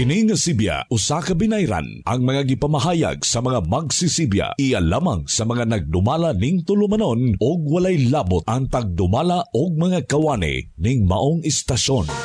Kini nga Sibya usa ka binayran ang mga gipamahayag sa mga magsisibya iya lamang sa mga nagdumala ning tulumanon og walay labot ang pagdumala og mga kawani ning maong istasyon.